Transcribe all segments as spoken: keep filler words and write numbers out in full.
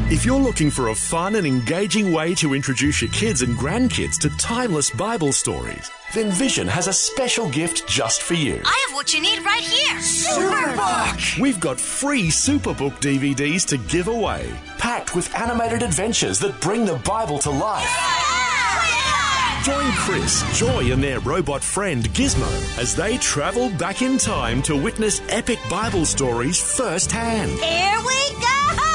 If you're looking for a fun and engaging way to introduce your kids and grandkids to timeless Bible stories, then Vision has a special gift just for you. I have what you need right here. Superbook! We've got free Superbook D V Ds to give away, packed with animated adventures that bring the Bible to life. Yeah! Join Chris, Joy and their robot friend Gizmo as they travel back in time to witness epic Bible stories firsthand. Here we go!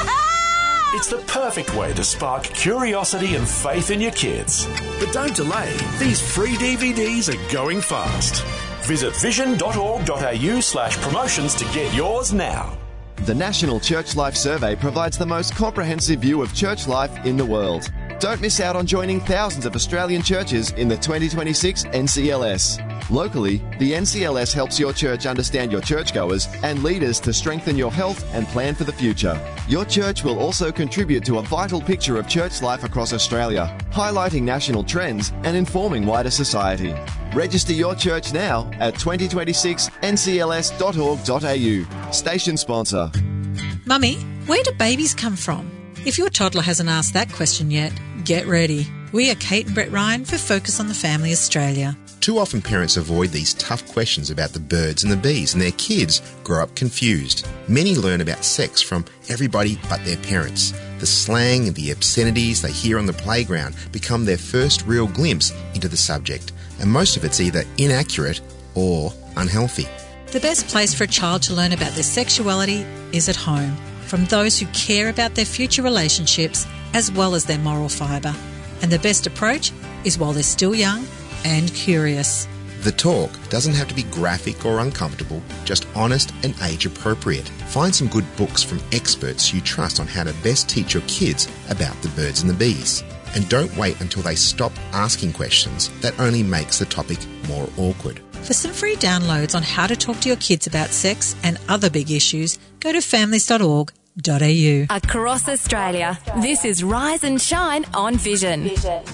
It's the perfect way to spark curiosity and faith in your kids. But don't delay. These free D V Ds are going fast. Visit vision.org.au slash promotions to get yours now. The National Church Life Survey provides the most comprehensive view of church life in the world. Don't miss out on joining thousands of Australian churches in the twenty twenty-six N C L S. Locally, the N C L S helps your church understand your churchgoers and leaders to strengthen your health and plan for the future. Your church will also contribute to a vital picture of church life across Australia, highlighting national trends and informing wider society. Register your church now at twenty twenty-six N C L S dot org dot A U. Station sponsor. Mummy, where do babies come from? If your toddler hasn't asked that question yet, get ready. We are Kate and Brett Ryan for Focus on the Family Australia. Too often parents avoid these tough questions about the birds and the bees, and their kids grow up confused. Many learn about sex from everybody but their parents. The slang and the obscenities they hear on the playground become their first real glimpse into the subject, and most of it's either inaccurate or unhealthy. The best place for a child to learn about their sexuality is at home, from those who care about their future relationships as well as their moral fibre. And the best approach is while they're still young and curious. The talk doesn't have to be graphic or uncomfortable, just honest and age-appropriate. Find some good books from experts you trust on how to best teach your kids about the birds and the bees. And don't wait until they stop asking questions. That only makes the topic more awkward. For some free downloads on how to talk to your kids about sex and other big issues, go to families dot org dot A U. Across Australia, this is Rise and Shine on Vision. Vision.